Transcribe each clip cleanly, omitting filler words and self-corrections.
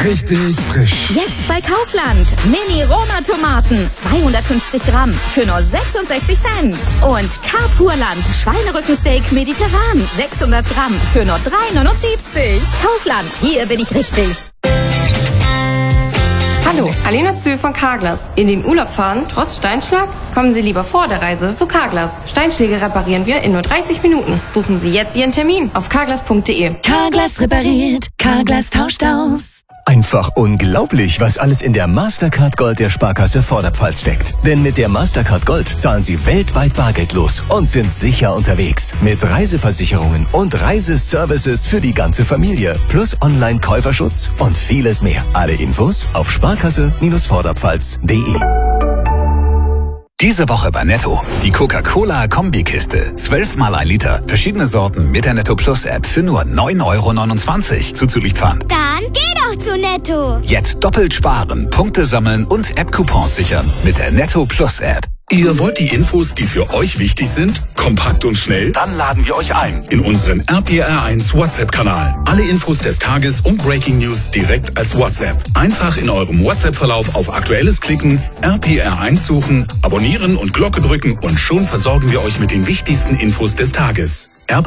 richtig frisch. Jetzt bei Kaufland. Mini-Roma-Tomaten. 250 Gramm für nur 66 Cent. Und Carpurland. Schweinerückensteak mediterran. 600 Gramm für nur 3,79. Kaufland. Hier bin ich richtig. Hallo, Alena Zühl von Carglass. In den Urlaub fahren, trotz Steinschlag? Kommen Sie lieber vor der Reise zu Carglass. Steinschläge reparieren wir in nur 30 Minuten. Buchen Sie jetzt Ihren Termin auf carglass.de. Carglass repariert, Carglass tauscht aus. Einfach unglaublich, was alles in der Mastercard Gold der Sparkasse Vorderpfalz steckt. Denn mit der Mastercard Gold zahlen Sie weltweit bargeldlos und sind sicher unterwegs. Mit Reiseversicherungen und Reiseservices für die ganze Familie. Plus Online-Käuferschutz und vieles mehr. Alle Infos auf sparkasse-vorderpfalz.de. Diese Woche bei Netto. Die Coca-Cola Kombikiste. 12 mal 1 Liter. Verschiedene Sorten mit der Netto Plus App für nur 9,29 € zuzüglich Pfand. Dann geh doch zu Netto. Jetzt doppelt sparen, Punkte sammeln und App-Coupons sichern mit der Netto Plus App. Ihr wollt die Infos, die für euch wichtig sind, kompakt und schnell? Dann laden wir euch ein in unseren RPR1 WhatsApp-Kanal. Alle Infos des Tages und Breaking News direkt als WhatsApp. Einfach in eurem WhatsApp-Verlauf auf Aktuelles klicken, RPR1 suchen, abonnieren und Glocke drücken und schon versorgen wir euch mit den wichtigsten Infos des Tages.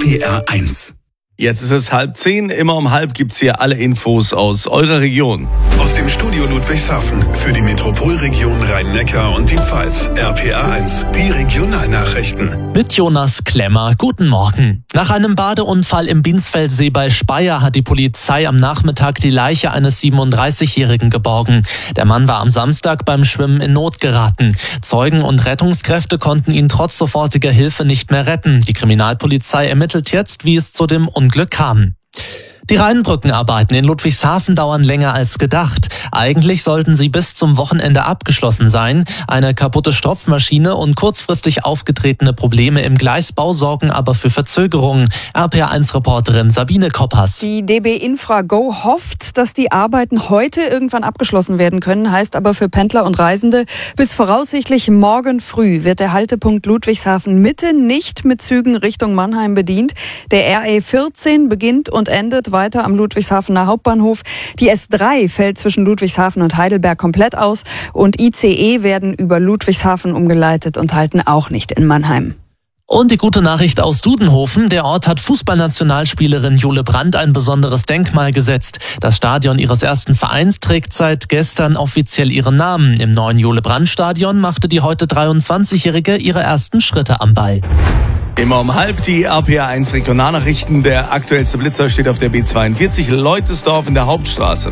RPR1. Jetzt ist es 9:30. Immer um 9:30 gibt's hier alle Infos aus eurer Region. Aus dem Studio Ludwigshafen für die Metropolregion Rhein-Neckar und die Pfalz. RPR1, die Regionalnachrichten. Mit Jonas Klemmer. Guten Morgen. Nach einem Badeunfall im Binsfeldsee bei Speyer hat die Polizei am Nachmittag die Leiche eines 37-Jährigen geborgen. Der Mann war am Samstag beim Schwimmen in Not geraten. Zeugen und Rettungskräfte konnten ihn trotz sofortiger Hilfe nicht mehr retten. Die Kriminalpolizei ermittelt jetzt, wie es zu dem Unglück kam. Die Rheinbrückenarbeiten in Ludwigshafen dauern länger als gedacht. Eigentlich sollten sie bis zum Wochenende abgeschlossen sein. Eine kaputte Stopfmaschine und kurzfristig aufgetretene Probleme im Gleisbau sorgen aber für Verzögerungen. RPR1-Reporterin Sabine Koppers. Die DB Infra Go hofft, dass die Arbeiten heute irgendwann abgeschlossen werden können, heißt aber für Pendler und Reisende, bis voraussichtlich morgen früh wird der Haltepunkt Ludwigshafen Mitte nicht mit Zügen Richtung Mannheim bedient. Der RE14 beginnt und endet weiter am Ludwigshafener Hauptbahnhof. Die S3 fällt zwischen Ludwigshafen und Heidelberg komplett aus und ICE werden über Ludwigshafen umgeleitet und halten auch nicht in Mannheim. Und die gute Nachricht aus Dudenhofen. Der Ort hat Fußballnationalspielerin Jule Brandt ein besonderes Denkmal gesetzt. Das Stadion ihres ersten Vereins trägt seit gestern offiziell ihren Namen. Im neuen Jule-Brandt-Stadion machte die heute 23-Jährige ihre ersten Schritte am Ball. Immer um 9:30 die RPR1 Regionalnachrichten. Der aktuellste Blitzer steht auf der B42 Leutesdorf in der Hauptstraße.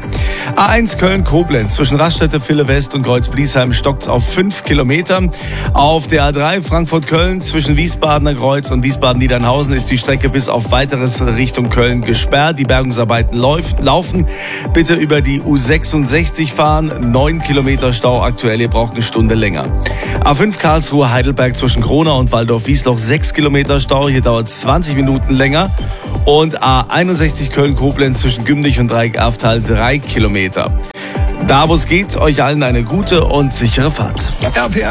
A1 Köln-Koblenz zwischen Raststätte, Ville West und Kreuz-Bliesheim stockt's auf 5 Kilometer. Auf der A3 Frankfurt-Köln zwischen Wiesbadener Kreuz und Wiesbaden-Niedernhausen ist die Strecke bis auf weiteres Richtung Köln gesperrt. Die Bergungsarbeiten laufen. Bitte über die U66 fahren. 9 Kilometer Stau aktuell. Ihr braucht eine Stunde länger. A5 Karlsruhe-Heidelberg zwischen Kronau und Waldorf-Wiesloch 6 Kilometer Stau, hier dauert es 20 Minuten länger. Und A61 Köln-Koblenz zwischen Gümnich und Dreieck-Erftal 3 Kilometer. Da wo es geht, euch allen eine gute und sichere Fahrt. RPR